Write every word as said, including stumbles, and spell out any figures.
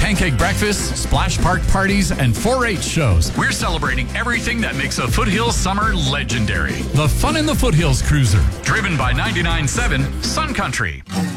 pancake breakfasts, splash park parties, and four H shows. We're celebrating everything that makes a Foothills summer legendary. The Fun in the Foothills Cruiser, driven by ninety-nine point seven Sun Country.